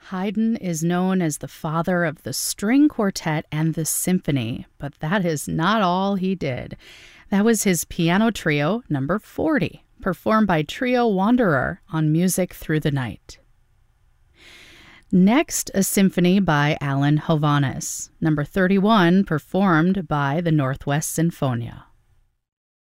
Haydn is known as the father of the string quartet and the symphony, but that is not all he did. That was his piano trio, number 40, performed by Trio Wanderer on Music Through the Night. Next, a symphony by Alan Hovhaness, number 31, performed by the Northwest Sinfonia.